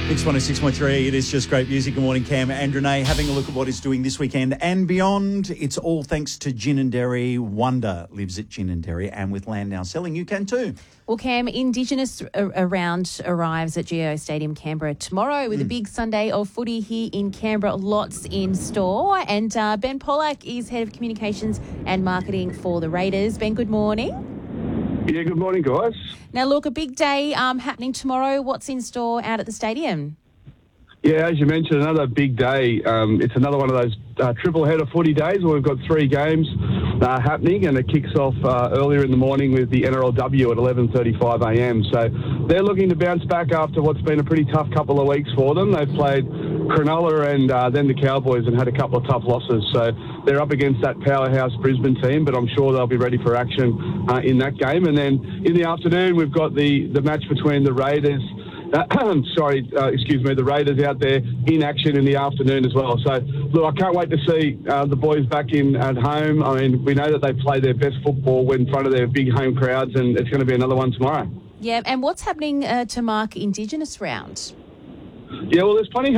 Mix 106.3, it is just great music. Good morning, Cam and Renee. Having a look at what he's doing this weekend and beyond. It's all thanks to Gin and Dairy. Wonder lives at Gin and Dairy, and with land now selling, you can too. Well, Cam, Indigenous Around arrives at GIO Stadium, Canberra tomorrow with a big Sunday of footy here in Canberra. Lots in store. And Ben Pollack is Head of Communications and Marketing for the Raiders. Ben, good morning. Yeah, good morning, guys. Now, look, a big day happening tomorrow. What's in store out at the stadium? Yeah, as you mentioned, another big day. It's another one of those triple header footy days where we've got three games happening, and it kicks off earlier in the morning with the NRLW at 11:35am. So they're looking to bounce back after what's been a pretty tough couple of weeks for them. They've played Cronulla and then the Cowboys and had a couple of tough losses. So they're up against that powerhouse Brisbane team, but I'm sure they'll be ready for action in that game. And then in the afternoon, we've got the match between the Raiders. The Raiders out there in action in the afternoon as well. So, look, I can't wait to see the boys back in at home. I mean, we know that they play their best football in front of their big home crowds, and it's going to be another one tomorrow. Yeah, and what's happening to mark Indigenous Round? Yeah, well, there's plenty